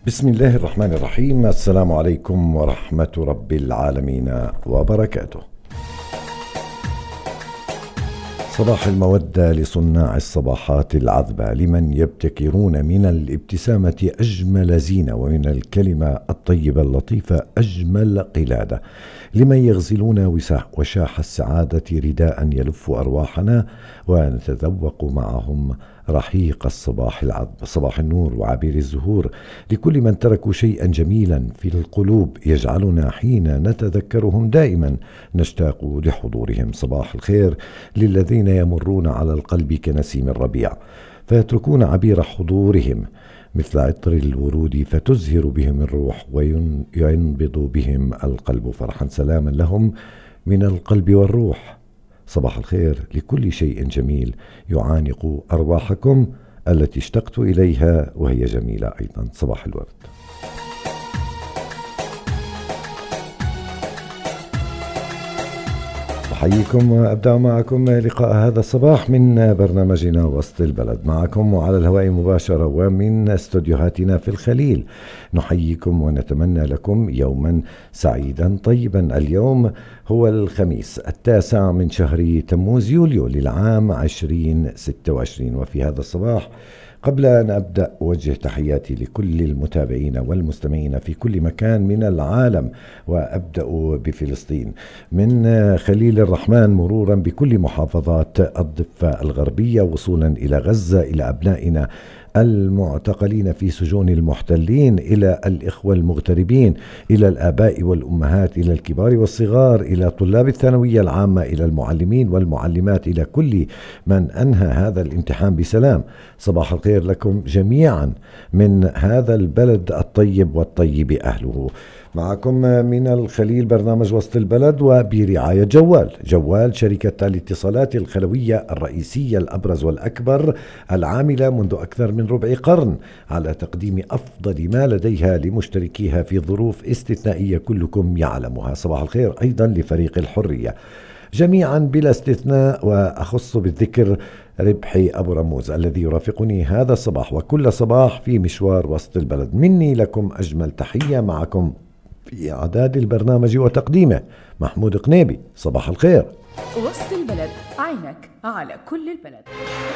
بسم الله الرحمن الرحيم. السلام عليكم ورحمة رب العالمين وبركاته. صباح المودة لصناع الصباحات العذبة، لمن يبتكرون من الابتسامة أجمل زينة، ومن الكلمة الطيبة اللطيفة أجمل قلادة، لمن يغزلون وشاح السعادة رداء يلف أرواحنا، ونتذوق معهم رحيق الصباح العذب، صباح النور وعبير الزهور، لكل من تركوا شيئا جميلا في القلوب يجعلنا حين نتذكرهم دائما نشتاق لحضورهم. صباح الخير للذين يمرون على القلب كنسيم الربيع، فيتركون عبير حضورهم مثل عطر الورود، فتزهر بهم الروح وينبض بهم القلب فرحا. سلاما لهم من القلب والروح. صباح الخير لكل شيء جميل يعانق أرواحكم التي اشتقت إليها وهي جميلة أيضا. صباح الورد. أحييكم وأبدأ معكم لقاء هذا الصباح من برنامجنا وسط البلد، معكم وعلى الهواء مباشرة ومن استوديوهاتنا في الخليل. نحييكم ونتمنى لكم يوما سعيدا طيبا. اليوم هو الخميس 9 من شهر تموز يوليو للعام 2026، وفي هذا الصباح قبل أن أبدأ أوجه تحياتي لكل المتابعين والمستمعين في كل مكان من العالم، وأبدأ بفلسطين من خليل الرحمن مرورا بكل محافظات الضفة الغربية، وصولا إلى غزة، إلى أبنائنا المعتقلين في سجون المحتلين، إلى الإخوة المغتربين، إلى الآباء والأمهات، إلى الكبار والصغار، إلى طلاب الثانوية العامة، إلى المعلمين والمعلمات، إلى كل من أنهى هذا الامتحان بسلام. صباح الخير لكم جميعا من هذا البلد الطيب والطيب أهله. معكم من الخليل برنامج وسط البلد، وبرعاية جوال شركة الاتصالات الخلوية الرئيسية الأبرز والأكبر، العاملة منذ أكثر من ربع قرن على تقديم أفضل ما لديها لمشتركيها في ظروف استثنائية كلكم يعلمها. صباح الخير أيضا لفريق الحرية جميعا بلا استثناء، وأخص بالذكر ربحي أبو رموز الذي يرافقني هذا الصباح وكل صباح في مشوار وسط البلد. مني لكم أجمل تحية. معكم في إعداد البرنامج وتقديمه محمود قنيبي. صباح الخير. وسط البلد، عينك على كل البلد.